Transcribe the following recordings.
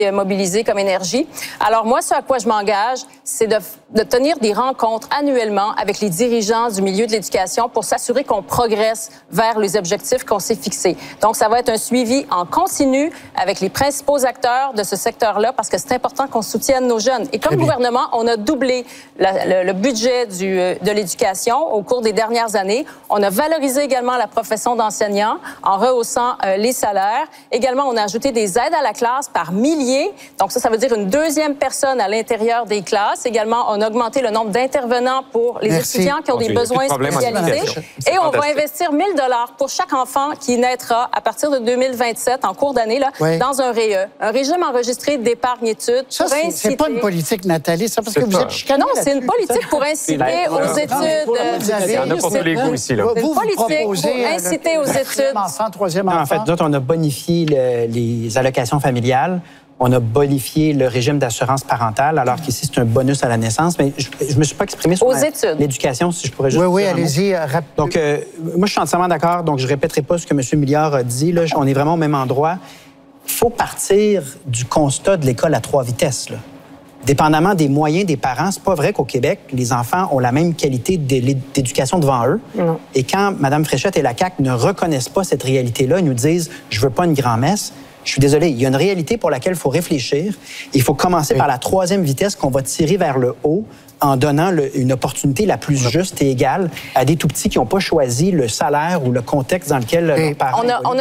mobilisé comme énergie. Alors moi, ce à quoi je m'engage, c'est de tenir des rencontres annuellement avec les dirigeants du milieu de l'éducation pour s'assurer qu'on progresse vers les objectifs qu'on s'est fixés. Donc, ça va être un suivi en continu avec les principaux acteurs de ce secteur-là parce que c'est important qu'on soutienne nos jeunes. Et comme gouvernement, on a doublé le budget de l'éducation au cours des dernières années. On a valorisé également la profession d'enseignant en rehaussant les salaires. Également, on a ajouté des aides à la classe par milliers. Donc ça veut dire une deuxième personne à l'intérieur des classes. Également, on a augmenté le nombre d'intervenants pour les étudiants qui ont des besoins spécialisés. Et on va investir 1 000 $ pour chaque enfant qui naîtra à partir de 2027, en cours d'année, dans un REE, un régime enregistré d'épargne-études. Ça, c'est pas une politique, Nathalie, ça, parce que vous êtes chicanée. Non, c'est une politique pour inciter aux études. Il y en a pour tous les goûts ici. C'est une politique pour inciter aux études. Non, en fait, d'autres, on a bonifié les allocations familiales. On a bonifié le régime d'assurance parentale, alors qu'ici, c'est un bonus à la naissance. Mais je ne me suis pas exprimé sur l'éducation, si je pourrais juste... Oui, allez-y. Donc, moi, je suis entièrement d'accord. Donc, je ne répéterai pas ce que M. Milliard a dit. Là, on est vraiment au même endroit. Il faut partir du constat de l'école à 3 vitesses, là. Dépendamment des moyens des parents, c'est pas vrai qu'au Québec, les enfants ont la même qualité d'éducation devant eux. Non. Et quand Mme Fréchette et la CAQ ne reconnaissent pas cette réalité-là, ils nous disent « je veux pas une grand-messe », je suis désolé, il y a une réalité pour laquelle il faut réfléchir. Il faut commencer par la 3e vitesse qu'on va tirer vers le haut en donnant une opportunité la plus juste et égale à des tout-petits qui n'ont pas choisi le salaire ou le contexte dans lequel leurs parents... On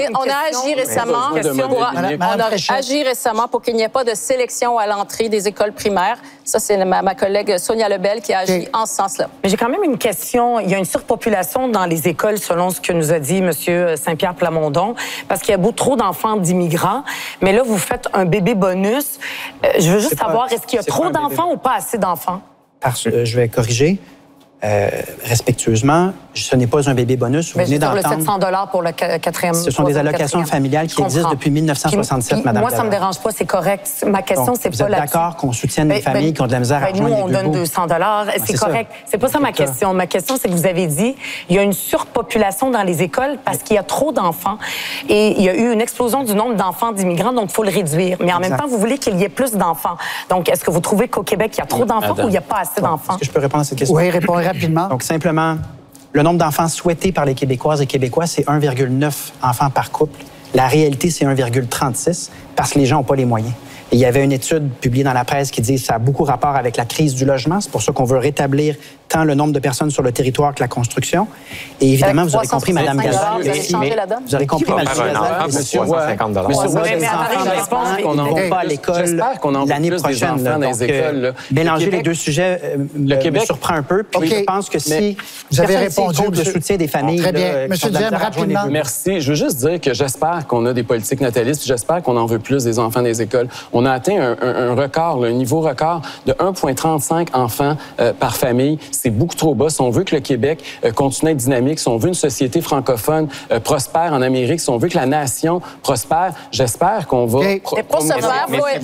a agi récemment pour qu'il n'y ait pas de sélection à l'entrée des écoles primaires. Ça, c'est ma collègue Sonia Lebel qui a agi en ce sens-là. Mais j'ai quand même une question. Il y a une surpopulation dans les écoles, selon ce que nous a dit M. Saint-Pierre Plamondon, parce qu'il y a trop d'enfants d'immigrants. Mais là, vous faites un bébé bonus. Je veux juste savoir, est-ce qu'il y a trop d'enfants ou pas assez d'enfants? Je vais corriger respectueusement. Ce n'est pas un bébé bonus. Vous venez d'entendre. Le 700 $ pour le 4e. Ce sont des allocations familiales qui existent depuis 1967, Madame. Moi, ça me dérange pas, c'est correct. Ma question, c'est pas là. Vous êtes d'accord qu'on soutienne les familles qui ont de la misère à rejoindre les deux bouts? Nous, on donne 200 $. C'est correct. C'est pas ça ma question. Ma question, c'est que vous avez dit il y a une surpopulation dans les écoles parce qu'il y a trop d'enfants et il y a eu une explosion du nombre d'enfants d'immigrants, donc il faut le réduire. Mais en même temps, vous voulez qu'il y ait plus d'enfants. Donc, est-ce que vous trouvez qu'au Québec, il y a trop d'enfants ou il n'y a pas assez d'enfants? Est-ce que je peux répondre à cette question? Oui, répondez rapidement. Donc, simplement, le nombre d'enfants souhaités par les Québécoises et Québécois, c'est 1,9 enfants par couple. La réalité, c'est 1,36 parce que les gens n'ont pas les moyens. Et il y avait une étude publiée dans la presse qui dit que ça a beaucoup rapport avec la crise du logement. C'est pour ça qu'on veut rétablir tant le nombre de personnes sur le territoire que la construction. Et évidemment, vous aurez compris, Mme Gazal, vous aurez compris, Mme Gazal, Monsieur Roy, les enfants qui ne vont pas à l'école l'année prochaine. Mélanger les deux sujets me surprend un peu. Puis je pense que si vous avez répondu le soutien des familles... Très bien. Monsieur Duhem, rapidement. Merci. Je veux juste dire que j'espère qu'on a des politiques natalistes. J'espère qu'on en veut plus des enfants des écoles. On a atteint un record, un niveau record de 1,35 enfants par famille. C'est beaucoup trop bas. Si on veut que le Québec continue à être dynamique, si on veut une société francophone prospère en Amérique, si on veut que la nation prospère, j'espère qu'on va... Mais pour ce faire,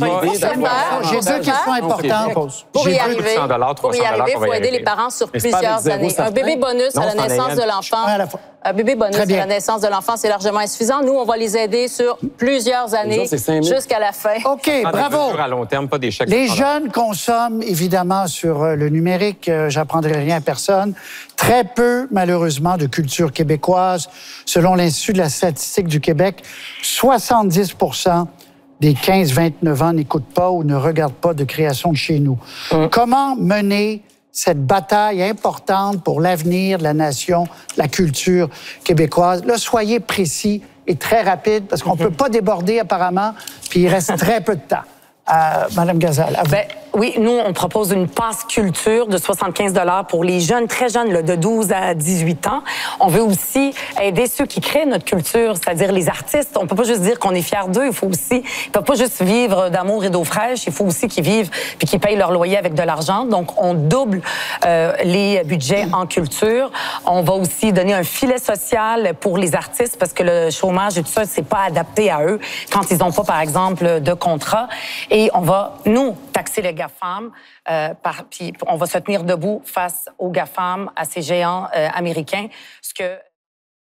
j'ai deux questions importantes. Pour y arriver, il faut aider les parents sur plusieurs années. Un bébé bonus à la naissance de l'enfant... Un bébé bonus à la naissance de l'enfant, c'est largement insuffisant. Nous, on va les aider sur plusieurs années jusqu'à la fin. OK, bravo. À long terme, pas des chèques. Les jeunes consomment évidemment sur le numérique. J'apprendrai rien à personne. Très peu, malheureusement, de culture québécoise. Selon l'Institut de la statistique du Québec, 70 des 15-29 ans n'écoutent pas ou ne regardent pas de création de chez nous. Comment mener cette bataille importante pour l'avenir de la nation, la culture québécoise? Là, soyez précis et très rapide, parce qu'on ne peut pas déborder apparemment, puis il reste très peu de temps. Madame Gazal, à vous. Oui, nous, on propose une passe culture de 75 $ pour les jeunes, très jeunes, là, de 12 à 18 ans. On veut aussi aider ceux qui créent notre culture, c'est-à-dire les artistes. On peut pas juste dire qu'on est fiers d'eux, il faut aussi... Ils peuvent pas juste vivre d'amour et d'eau fraîche, il faut aussi qu'ils vivent puis qu'ils payent leur loyer avec de l'argent. Donc, on double les budgets en culture. On va aussi donner un filet social pour les artistes parce que le chômage et tout ça, c'est pas adapté à eux quand ils ont pas, par exemple, de contrat. Et on va, nous, taxer les GAFAM, puis on va se tenir debout face aux GAFAM, à ces géants américains, ce que...